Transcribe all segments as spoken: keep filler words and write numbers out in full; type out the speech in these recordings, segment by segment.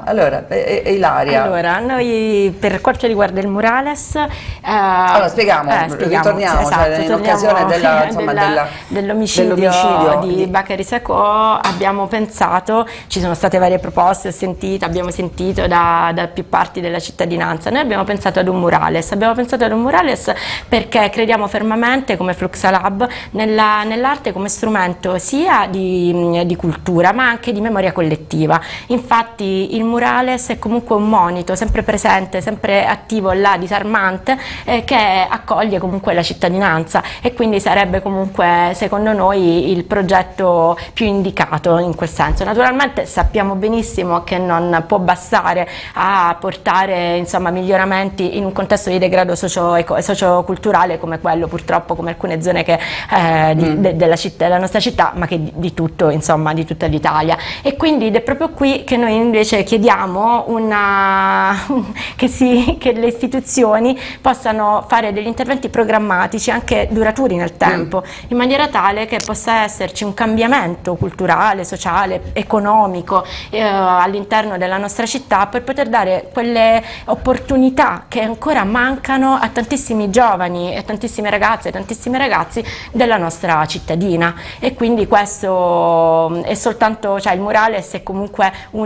sentiamo. Allora, eh, eh, Ilaria. Allora, noi per quanto riguarda il murales... Eh, allora, spieghiamo, eh, spieghiamo ritorniamo, esatto, cioè, in occasione della, insomma, della, della, dell'omicidio dell'omicidio di, di Bacari Sacco, abbiamo pensato, ci sono state varie proposte, ho sentito, abbiamo sentito da, da più parti della cittadinanza, noi abbiamo pensato ad un murales, abbiamo pensato ad un murales perché crediamo fermamente come Fluxalab nella, nell'arte come strumento sia di, di cultura ma anche di memoria collettiva. Infatti il murales è comunque un monito sempre presente, sempre attivo là, disarmante, eh, che accoglie comunque la cittadinanza, e quindi sarebbe comunque secondo noi il progetto più indicato in quel senso. Naturalmente sappiamo benissimo che non può bastare a portare insomma miglioramenti in un contesto di degrado socio-culturale come quello, purtroppo, come alcune zone che, eh, di, mm. de, della, città, della nostra città, ma che di, di tutto, insomma, di tutta l'Italia. E quindi ed è proprio qui che noi invece chiediamo una, che, si, che le istituzioni possano fare degli interventi programmatici anche duraturi nel tempo, mm. in maniera tale che possa esserci un cambiamento culturale, sociale, economico eh, all'interno della nostra città, per poter dare quelle opportunità che ancora mancano a tantissimi giovani e tantissime ragazze e tantissimi ragazzi della nostra cittadina. E quindi questo è soltanto, cioè il murales è comunque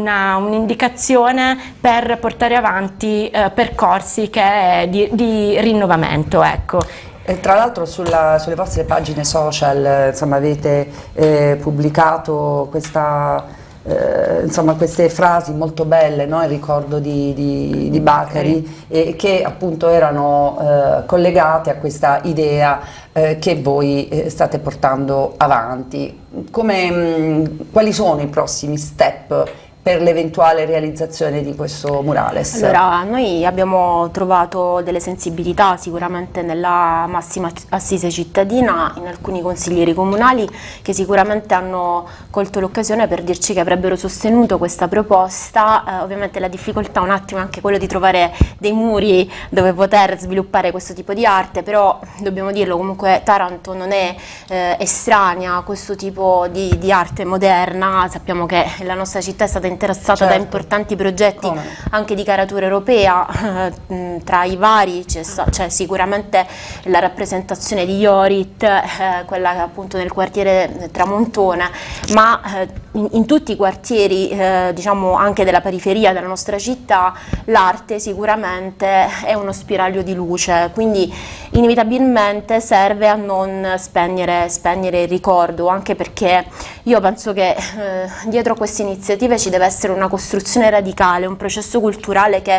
un'indicazione per portare avanti eh, percorsi che di, di rinnovamento, ecco. E tra l'altro sulle vostre pagine social, insomma, avete eh, pubblicato questa Eh, insomma, queste frasi molto belle, no? In ricordo di, di, di Bacari, e che appunto erano eh, collegate a questa idea eh, che voi eh, state portando avanti. Come, mh, quali sono i prossimi step per l'eventuale realizzazione di questo murales? Allora, noi abbiamo trovato delle sensibilità sicuramente nella massima assise cittadina, in alcuni consiglieri comunali che sicuramente hanno colto l'occasione per dirci che avrebbero sostenuto questa proposta. Eh, ovviamente la difficoltà un attimo è anche quello di trovare dei muri dove poter sviluppare questo tipo di arte, però dobbiamo dirlo, comunque Taranto non è eh, estranea a questo tipo di, di arte moderna. Sappiamo che la nostra città è stata interessata certo. da importanti progetti Come? anche di caratura europea, eh, tra i vari c'è cioè, sicuramente la rappresentazione di Iorit, eh, quella appunto nel quartiere Tramontone, ma eh, in, in tutti i quartieri eh, diciamo anche della periferia della nostra città l'arte sicuramente è uno spiraglio di luce, quindi inevitabilmente serve a non spegnere, spegnere il ricordo, anche perché io penso che eh, dietro a queste iniziative ci deve essere una costruzione radicale, un processo culturale che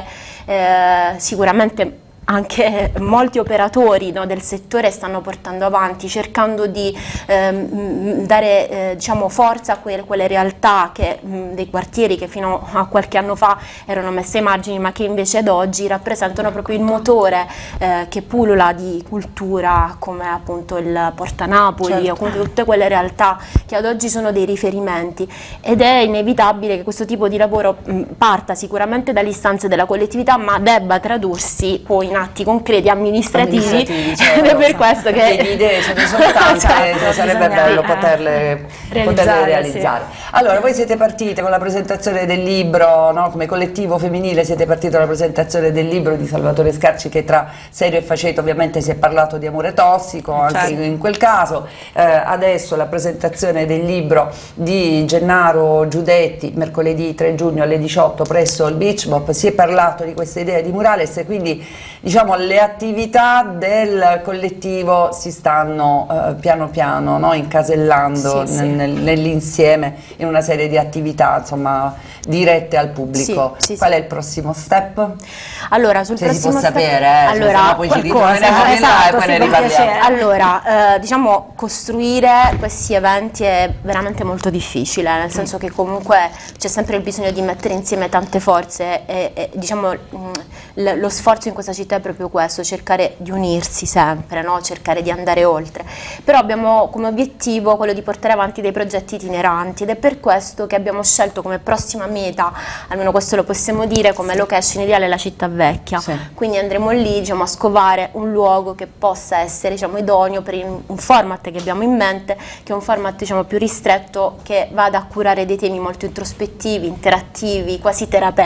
eh, sicuramente anche molti operatori, no, del settore stanno portando avanti, cercando di ehm, dare eh, diciamo, forza a quelle, quelle realtà che, mh, dei quartieri che fino a qualche anno fa erano messe ai margini, ma che invece ad oggi rappresentano proprio il motore eh, che pullula di cultura, come appunto il Porta Napoli, certo. o comunque tutte quelle realtà che ad oggi sono dei riferimenti, ed è inevitabile che questo tipo di lavoro mh, parta sicuramente dalle istanze della collettività, ma debba tradursi poi in atti concreti amministrativi, amministrativi certo. ed è per questo che le idee ce ne sono tante, certo, sarebbe bello poterle realizzare, poterle realizzare. Sì. Allora, voi siete partite con la presentazione del libro, no? Come collettivo femminile siete partiti con la presentazione del libro di Salvatore Scarci, che tra serio e faceto ovviamente si è parlato di amore tossico, anche certo. in quel caso. Eh, adesso la presentazione del libro di Gennaro Giudetti, mercoledì tre giugno alle diciotto presso il Beach Bop. Si è parlato di questa idea di murales, e quindi diciamo le attività del collettivo si stanno eh, piano piano, no, incasellando sì, sì. nel, nell'insieme in una serie di attività, insomma, dirette al pubblico. Sì, sì, Qual sì. è il prossimo step? Allora, sul Se prossimo si può step, sapere, eh, allora, se no poi ci ritorneremo esatto, di là e poi sì, ne riparliamo. Allora, eh, diciamo, costruire questi eventi è veramente molto difficile, nel senso mm. che comunque c'è sempre il bisogno di mettere insieme tante forze e, e diciamo mh, lo sforzo in questa città è proprio questo, cercare di unirsi sempre, no? Cercare di andare oltre, però abbiamo come obiettivo quello di portare avanti dei progetti itineranti, ed è per questo che abbiamo scelto come prossima meta, almeno questo lo possiamo dire, come sì. location ideale la città vecchia, sì. quindi andremo lì, diciamo, a scovare un luogo che possa essere, diciamo, idoneo per un format che abbiamo in mente, che è un format, diciamo, più ristretto, che vada a curare dei temi molto introspettivi, interattivi, quasi terapeutici.